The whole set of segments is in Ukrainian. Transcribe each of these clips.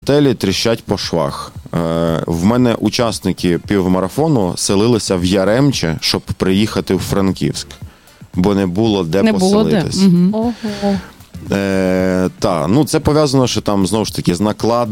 готелі тріщать по швах. В мене учасники півмарафону селилися в Яремче, щоб приїхати в Франківськ, бо не було де поселитись. Ого. Це пов'язано, що там, знову ж таки, з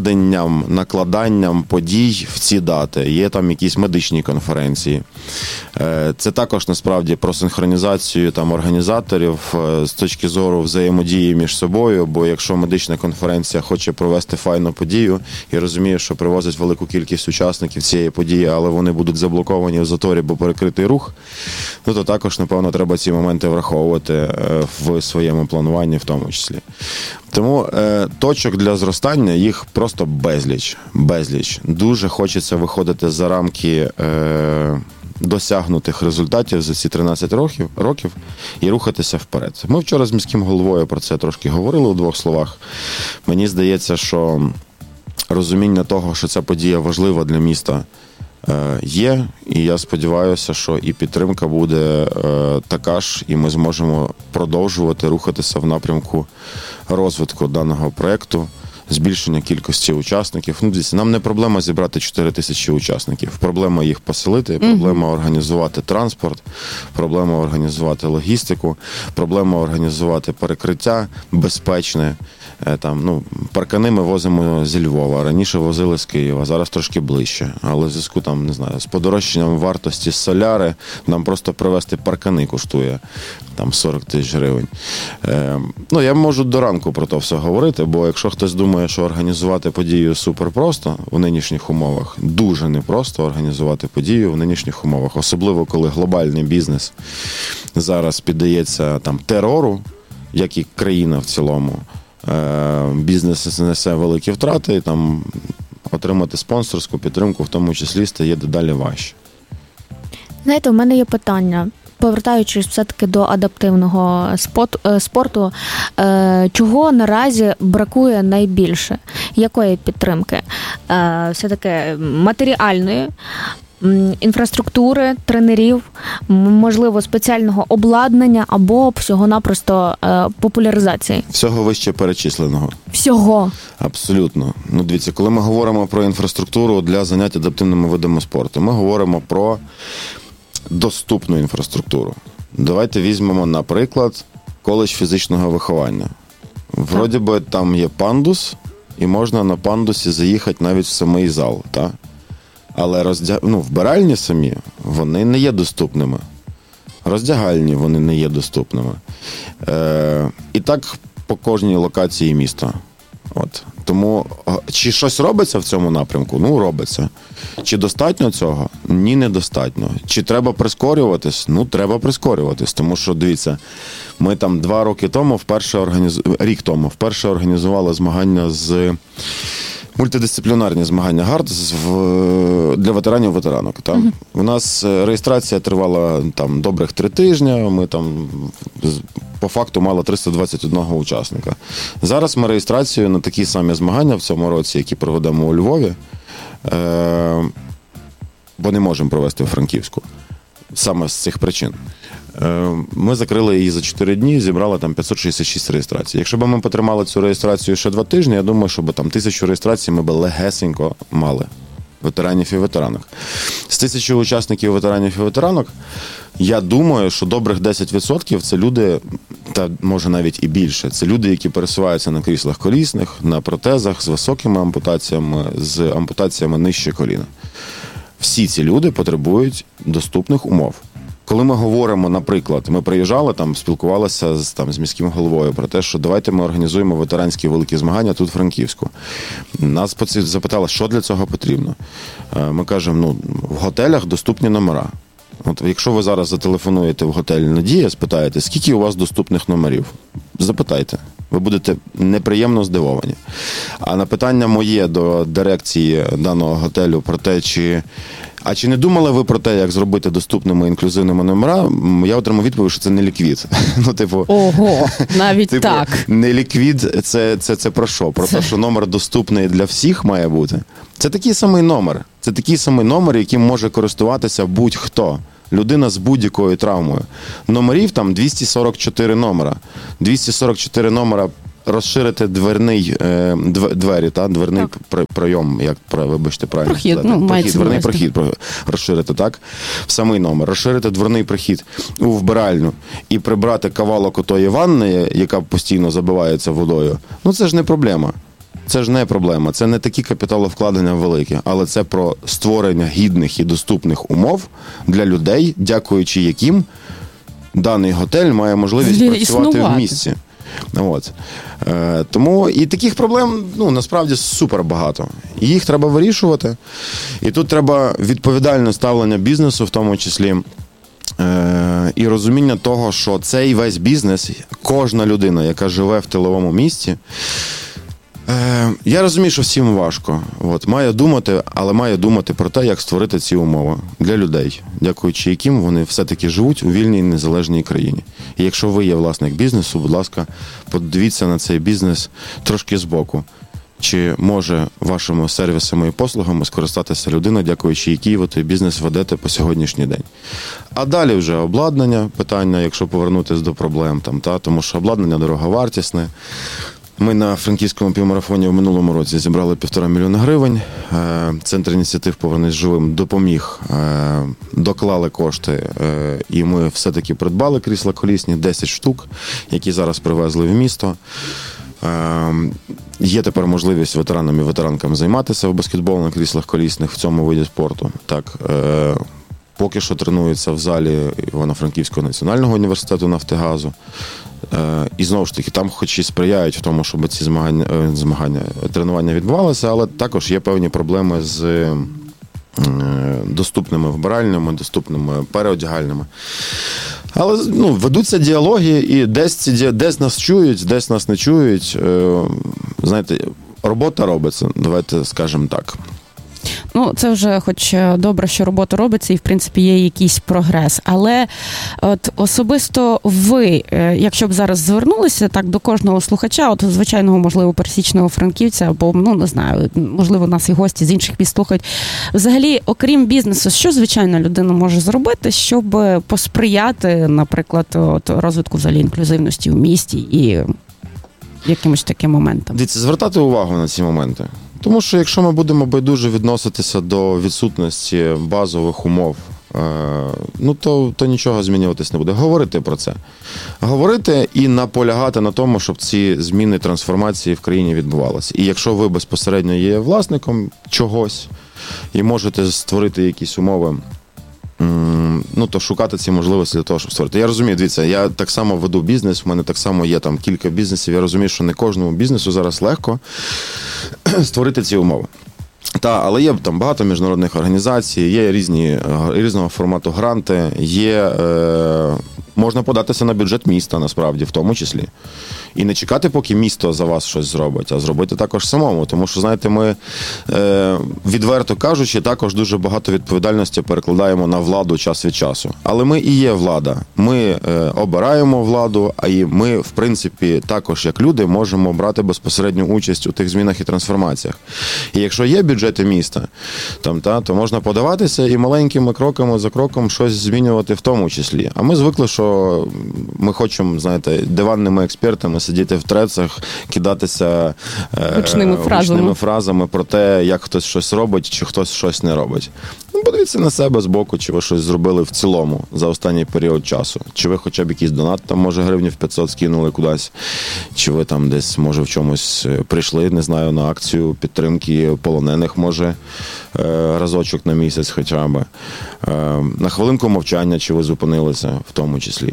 накладанням подій в ці дати. Є там якісь медичні конференції. Це також, насправді, про синхронізацію там організаторів з точки зору взаємодії між собою, бо якщо медична конференція хоче провести файну подію і розуміє, що привозять велику кількість учасників цієї події, але вони будуть заблоковані в заторі, бо перекритий рух, то також, напевно, треба ці моменти враховувати в своєму плануванні в тому числі. Тому точок для зростання їх просто безліч. Дуже хочеться виходити за рамки досягнутих результатів за ці 13 років і рухатися вперед. Ми вчора з міським головою про це трошки говорили у двох словах. Мені здається, що розуміння того, що ця подія важлива для міста, є, і я сподіваюся, що і підтримка буде така ж, і ми зможемо продовжувати рухатися в напрямку розвитку даного проєкту, збільшення кількості учасників. Нам не проблема зібрати 4 тисячі учасників. Проблема їх поселити, проблема організувати транспорт, проблема організувати логістику, проблема організувати перекриття безпечне. Паркани ми возимо зі Львова. Раніше возили з Києва, зараз трошки ближче. Але в зв'язку з подорожчанням вартості соляри нам просто привезти паркани коштує 40 тисяч гривень. Я можу до ранку про то все говорити, бо якщо хтось думає, що організувати подію супер просто в нинішніх умовах, дуже непросто організувати подію в нинішніх умовах. Особливо, коли глобальний бізнес зараз піддається терору, як і країна в цілому. Бізнес несе великі втрати, і отримати спонсорську підтримку, в тому числі, стає дедалі важче. Знаєте, у мене є питання. Повертаючись все-таки до адаптивного спорту, чого наразі бракує найбільше? Якої підтримки? Все-таки матеріальної, інфраструктури, тренерів, можливо, спеціального обладнання або всього-напросто популяризації? Всього вище перечисленого. Всього? Абсолютно. Дивіться, коли ми говоримо про інфраструктуру для занять адаптивними видами спорту, ми говоримо про доступну інфраструктуру. Давайте візьмемо, наприклад, коледж фізичного виховання. Вроді би там є пандус, і можна на пандусі заїхати навіть в самий зал, так? Але вбиральні самі, вони не є доступними. Роздягальні вони не є доступними. І так по кожній локації міста. Тому чи щось робиться в цьому напрямку? Робиться. Чи достатньо цього? Ні, недостатньо. Чи треба прискорюватись? Треба прискорюватись. Тому що, дивіться, ми 2 роки тому, рік тому, вперше організували змагання мультидисциплінарні змагання ГАРД для ветеранів-ветеранок. У нас реєстрація тривала добрих 3 тижні, ми по факту мали 321 учасника. Зараз ми реєстрацію на такі самі змагання в цьому році, які проведемо у Львові, бо не можемо провести у Франківську. Саме з цих причин. Ми закрили її за 4 дні, зібрали 566 реєстрацій. Якщо б ми потримали цю реєстрацію ще 2 тижні, я думаю, що 1000 реєстрацій ми б легесенько мали. Ветеранів і ветеранок. З 1000 учасників ветеранів і ветеранок, я думаю, що добрих 10% це люди, та може навіть і більше, це люди, які пересуваються на кріслах колісних, на протезах з високими ампутаціями, з ампутаціями нижче коліна. Всі ці люди потребують доступних умов. Коли ми говоримо, наприклад, ми приїжджали, спілкувалися з міським головою про те, що давайте ми організуємо ветеранські великі змагання тут в Франківську. Нас запитали, що для цього потрібно. Ми кажемо, в готелях доступні номера. Якщо ви зараз зателефонуєте в готель «Надія», спитаєте, скільки у вас доступних номерів? Запитайте. Ви будете неприємно здивовані. А на питання моє до дирекції даного готелю про те, чи не думали ви про те, як зробити доступними інклюзивними номера, я отримав відповідь, що це не ліквід. Ого, навіть так. Не ліквід, це про що? Про те, що номер доступний для всіх має бути. Це такий самий номер. Це такий самий номер, яким може користуватися будь-хто. Людина з будь-якою травмою. Номерів 244 номера. 244 номера розширити дверний пройом, як вибачте, правильно сказати. Дверний прохід розширити, так? В самий номер. Розширити дверний прохід у вбиральню і прибрати кавалок отої ванни, яка постійно забивається водою. Ну, це ж не проблема. Це ж не проблема. Це не такі капіталовкладення великі, але це про створення гідних і доступних умов для людей, дякуючи яким даний готель має можливість працювати в місті. От. Тому і таких проблем, насправді, супер багато. І їх треба вирішувати. І тут треба відповідальне ставлення бізнесу, в тому числі, і розуміння того, що цей весь бізнес, кожна людина, яка живе в тиловому місті, я розумію, що всім важко. Має думати про те, як створити ці умови для людей, дякуючи яким вони все-таки живуть у вільній незалежній країні. І якщо ви є власник бізнесу, будь ласка, подивіться на цей бізнес трошки збоку. Чи може вашими сервісами і послугами скористатися людина, дякуючи якій ви той бізнес ведете по сьогоднішній день. А далі вже обладнання, питання, якщо повернутися до проблем, тому що обладнання дороговартісне. Ми на Франківському півмарафоні в минулому році зібрали 1,5 мільйона гривень. Центр ініціатив «Повернись живим» допоміг, доклали кошти, і ми все-таки придбали крісла колісні, 10 штук, які зараз привезли в місто. Є тепер можливість ветеранам і ветеранкам займатися в баскетболі на кріслах колісних в цьому виді спорту. Так, поки що тренуються в залі Івано-Франківського національного університету «Нафтигазу». І знову ж таки, там хоч і сприяють в тому, щоб ці тренування відбувалися, але також є певні проблеми з доступними вбиральнями, доступними переодягальнями. Але ведуться діалоги, і десь нас чують, десь нас не чують. Знаєте, робота робиться, давайте скажемо так. Це вже хоч добре, що робота робиться і, в принципі, є якийсь прогрес. Але от особисто ви, якщо б зараз звернулися так до кожного слухача, от звичайного, можливо, пересічного франківця, або, не знаю, можливо, нас і гості з інших міст слухають, взагалі, окрім бізнесу, що звичайна людина може зробити, щоб посприяти, наприклад, розвитку взагалі інклюзивності в місті і якимось таким моментам? Дивіться, звертати увагу на ці моменти. Тому що якщо ми будемо байдуже відноситися до відсутності базових умов, то нічого змінюватись не буде. Говорити про це. Говорити і наполягати на тому, щоб ці зміни, трансформації в країні відбувалися. І якщо ви безпосередньо є власником чогось і можете створити якісь умови, то шукати ці можливості для того, щоб створити. Я розумію, дивіться, я так само веду бізнес, в мене так само є там кілька бізнесів, я розумію, що не кожному бізнесу зараз легко створити ці умови. Але є там багато міжнародних організацій, є різного формату гранти, можна податися на бюджет міста, насправді, в тому числі. І не чекати, поки місто за вас щось зробить, а зробити також самому. Тому що, знаєте, ми, відверто кажучи, також дуже багато відповідальності перекладаємо на владу час від часу. Але ми і є влада. Ми обираємо владу, а і ми, в принципі, також, як люди, можемо брати безпосередню участь у тих змінах і трансформаціях. І якщо є бюджети міста, то можна подаватися і маленькими кроками за кроком щось змінювати в тому числі. А ми звикли, що ми хочемо, знаєте, диванними експертами сидіти в трецах, кидатися гучними фразами про те, як хтось щось робить, чи хтось щось не робить. Подивіться на себе збоку, чи ви щось зробили в цілому за останній період часу. Чи ви хоча б якийсь донат, там, може, гривнів 500 скинули кудись, чи ви там десь, може, в чомусь прийшли, не знаю, на акцію підтримки полонених, може, разочок на місяць хоча б. На хвилинку мовчання, чи ви зупинилися, в тому числі.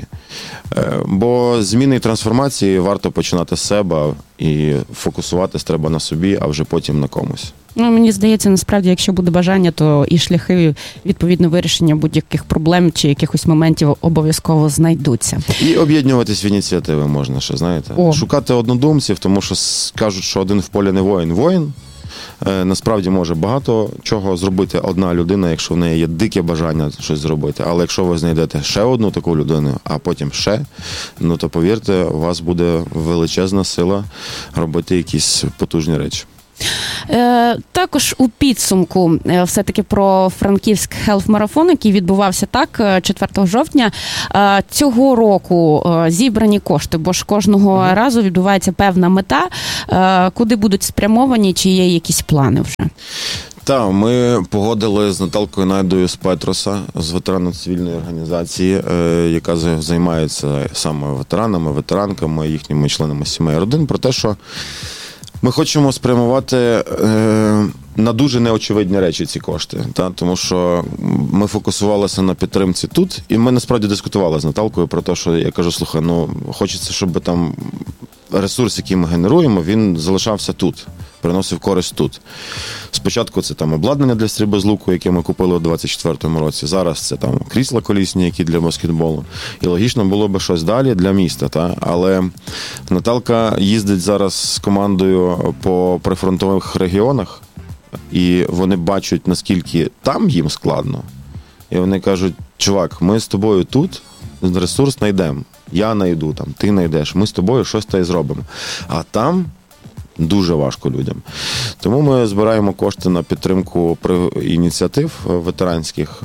Бо зміни і трансформації варто починати з себе, і фокусуватись треба на собі, а вже потім на комусь. Мені здається, насправді, якщо буде бажання, то і шляхи, відповідно, вирішення будь-яких проблем чи якихось моментів обов'язково знайдуться. І об'єднуватись в ініціативи можна ще, знаєте. Шукати однодумців, тому що кажуть, що один в полі не воїн. Воїн насправді може багато чого зробити одна людина, якщо в неї є дике бажання щось зробити. Але якщо ви знайдете ще одну таку людину, а потім ще, то повірте, у вас буде величезна сила робити якісь потужні речі. Також у підсумку все-таки про Франківськ Health Marathon, який відбувався 4 жовтня. Цього року зібрані кошти, бо ж кожного разу відбувається певна мета. Куди будуть спрямовані, чи є якісь плани вже? Так, ми погодили з Наталкою Найдою з Петроса, з ветерано-цивільної організації, яка займається саме ветеранами, ветеранками, їхніми членами сімей родин, про те, що ми хочемо спрямувати на дуже неочевидні речі ці кошти. Тому що ми фокусувалися на підтримці тут, і ми насправді дискутували з Наталкою про те, що я кажу, слухай, хочеться, щоб там ресурс, який ми генеруємо, він залишався тут, приносив користь тут. Спочатку це там обладнання для стрільби з луку, яке ми купили у 24-му році. Зараз це там крісла колісні, які для баскетболу. І логічно було би щось далі для міста. Але Наталка їздить зараз з командою по прифронтових регіонах, і вони бачать, наскільки там їм складно. І вони кажуть, чувак, ми з тобою тут ресурс знайдемо. Я знайду, там, ти знайдеш, ми з тобою щось та й зробимо. А там дуже важко людям. Тому ми збираємо кошти на підтримку ініціатив ветеранських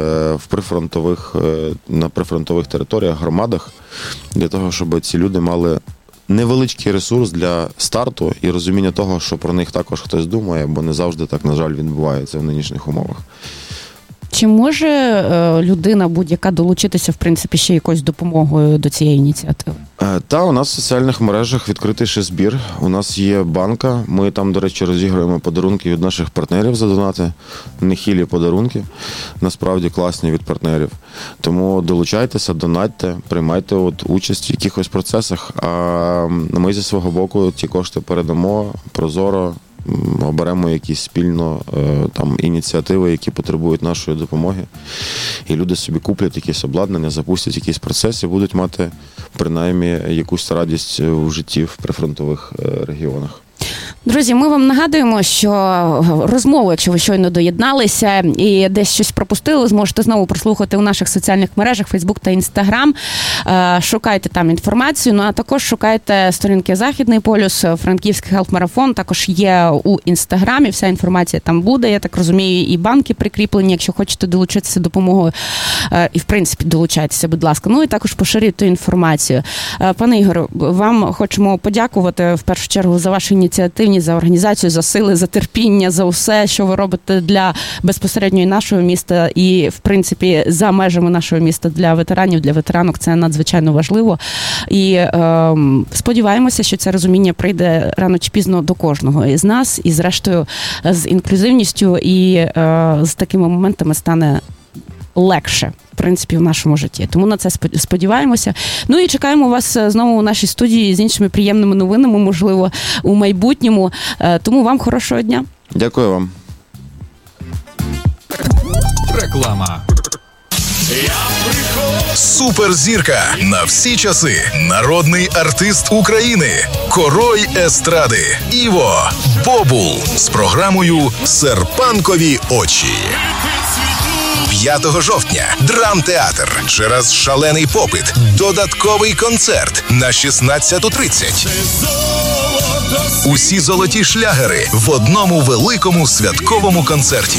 на прифронтових територіях, громадах, для того, щоб ці люди мали невеличкий ресурс для старту і розуміння того, що про них також хтось думає, бо не завжди так, на жаль, відбувається в нинішніх умовах. Чи може людина будь-яка долучитися, в принципі, ще якоюсь допомогою до цієї ініціативи? У нас в соціальних мережах відкритий ще збір. У нас є банка. Ми там, до речі, розігруємо подарунки від наших партнерів за донати. Нехилі подарунки. Насправді класні від партнерів. Тому долучайтеся, донатьте, приймайте участь в якихось процесах. А ми зі свого боку ті кошти передамо прозоро, оберемо якісь спільно там ініціативи, які потребують нашої допомоги, і люди собі куплять якісь обладнання, запустять якісь процеси, будуть мати принаймні якусь радість у житті в прифронтових регіонах. Друзі, ми вам нагадуємо, що розмову, якщо ви щойно доєдналися і десь щось пропустили, зможете знову прослухати у наших соціальних мережах Facebook та Instagram. Шукайте там інформацію, а також шукайте сторінки Західний полюс, Франківський Health Marathon, також є у Інстаграмі, вся інформація там буде, я так розумію, і банки прикріплені, якщо хочете долучитися допомогою, і в принципі долучайтеся, будь ласка. І також поширюйте інформацію. Пане Ігорю, вам хочемо подякувати в першу чергу за вашу ініціативність, за організацію, за сили, за терпіння, за все, що ви робите для безпосередньо нашого міста і, в принципі, за межами нашого міста для ветеранів, для ветеранок. Це надзвичайно важливо. І сподіваємося, що це розуміння прийде рано чи пізно до кожного із нас. І, зрештою, з інклюзивністю і з такими моментами стане легше, в принципі, в нашому житті. Тому на це сподіваємося. І чекаємо вас знову у нашій студії з іншими приємними новинами, можливо, у майбутньому. Тому вам хорошого дня. Дякую вам. Реклама. Суперзірка на всі часи. Народний артист України. Король естради. Іво Бобул з програмою «Серпанкові очі». 5 жовтня Драмтеатр. Через шалений попит. Додатковий концерт на 16:30. Усі золоті шлягери в одному великому святковому концерті.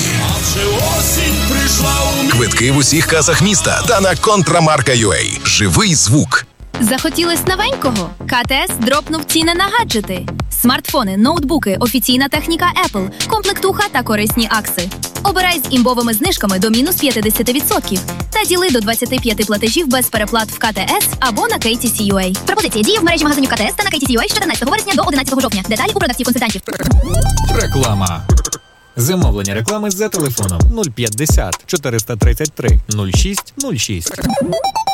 Квитки в усіх касах міста та на Контрамарка.ua. Живий звук. Захотілось новенького? КТС дропнув ціни на гаджети. Смартфони, ноутбуки, офіційна техніка Apple, комплектуха та корисні акси. Обирай з імбовими знижками до мінус 50% та діли до 25 платежів без переплат в КТС або на KTC.ua. Пропозиція діє в мережі магазинів КТС та на KTC.ua з 14 вересня до 11 жовтня. Деталі у продавців-консультантів. Реклама. Замовлення реклами за телефоном 050 433 06 06.